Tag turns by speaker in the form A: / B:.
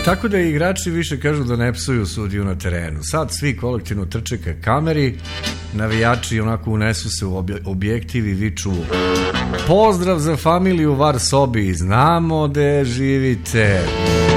A: Tako da igrači više kažu da ne psuju sudiju na terenu. Sad svi kolektivno trče ka kameri, navijači onako unesu se u objektiv i viču: pozdrav za familiju Varsobi, znamo gde živite.